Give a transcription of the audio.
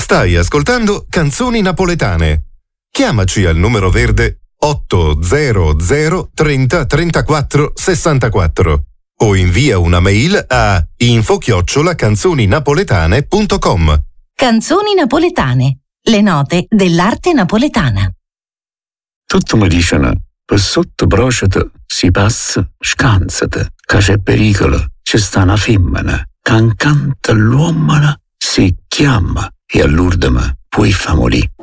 Stai ascoltando Canzoni Napoletane. Chiamaci al numero verde 800 30 34 64 o invia una mail a info@canzoninapoletane.com. Canzoni Napoletane, le note dell'arte napoletana. Tutti mi dicono, per sotto brociate si passa scansate, che c'è pericolo, c'è sta una femmina, che incanta l'uomo si chiama e all'urdine puoi fa morire.